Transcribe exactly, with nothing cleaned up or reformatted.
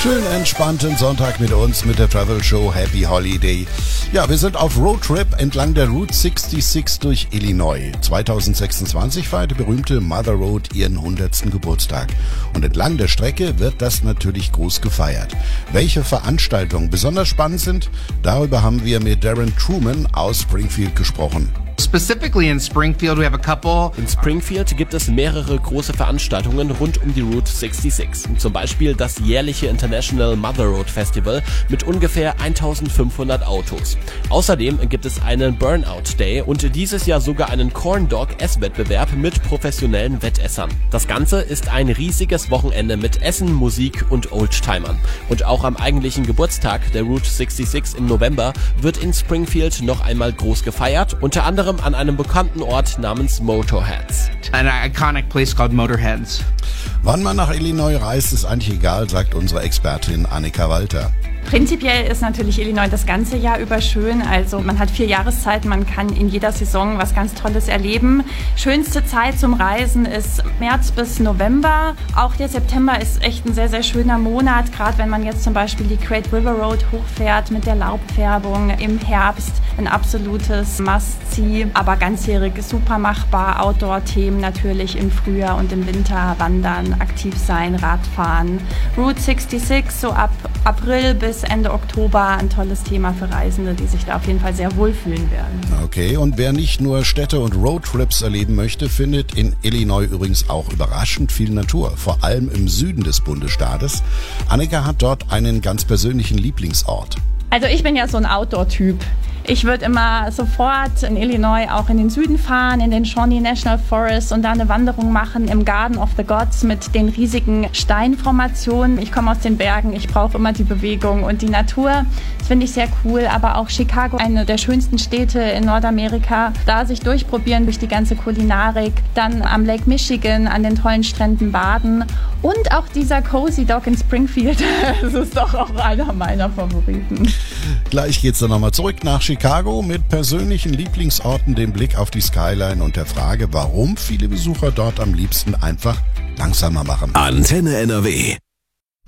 Schönen entspannten Sonntag mit uns, mit der Travel Show Happy Holiday. Ja, wir sind auf Roadtrip entlang der Route sechsundsechzig durch Illinois. zweitausendsechsundzwanzig feiert die berühmte Mother Road ihren hundertsten Geburtstag. Und entlang der Strecke wird das natürlich groß gefeiert. Welche Veranstaltungen besonders spannend sind, darüber haben wir mit Darren Truman aus Springfield gesprochen. Specifically in Springfield, we have a couple. In Springfield gibt es mehrere große Veranstaltungen rund um die Route sechsundsechzig. Zum Beispiel das jährliche International Mother Road Festival mit ungefähr eintausendfünfhundert Autos. Außerdem gibt es einen Burnout Day und dieses Jahr sogar einen Corn Dog Esswettbewerb mit professionellen Wettessern. Das Ganze ist ein riesiges Wochenende mit Essen, Musik und Oldtimern. Und auch am eigentlichen Geburtstag der Route sechsundsechzig im November wird in Springfield noch einmal groß gefeiert, unter anderem an einem bekannten Ort namens Motorheads. An iconic place called Motorheads. Wann man nach Illinois reist, ist eigentlich egal, sagt unsere Expertin Annika Walter. Prinzipiell ist natürlich Illinois das ganze Jahr über schön. Also man hat vier Jahreszeiten, man kann in jeder Saison was ganz Tolles erleben. Schönste Zeit zum Reisen ist März bis November. Auch der September ist echt ein sehr, sehr schöner Monat. Gerade wenn man jetzt zum Beispiel die Great River Road hochfährt mit der Laubfärbung im Herbst. Ein absolutes Must-See, aber ganzjährig super machbar. Outdoor-Themen natürlich im Frühjahr und im Winter. Wandern, aktiv sein, Radfahren. Route sechsundsechzig so ab April bis Ende Oktober ein tolles Thema für Reisende, die sich da auf jeden Fall sehr wohlfühlen werden. Okay, und wer nicht nur Städte und Roadtrips erleben möchte, findet in Illinois übrigens auch überraschend viel Natur, vor allem im Süden des Bundesstaates. Annika hat dort einen ganz persönlichen Lieblingsort. Also ich bin ja so ein Outdoor-Typ. Ich würde immer sofort in Illinois auch in den Süden fahren, in den Shawnee National Forest und da eine Wanderung machen im Garden of the Gods mit den riesigen Steinformationen. Ich komme aus den Bergen, ich brauche immer die Bewegung und die Natur. Das finde ich sehr cool, aber auch Chicago, eine der schönsten Städte in Nordamerika, da sich durchprobieren durch die ganze Kulinarik, dann am Lake Michigan, an den tollen Stränden baden und auch dieser Cozy Dog in Springfield. Das ist doch auch einer meiner Favoriten. Gleich geht's dann nochmal zurück nach Chicago mit persönlichen Lieblingsorten, dem Blick auf die Skyline und der Frage, warum viele Besucher dort am liebsten einfach langsamer machen. Antenne N R W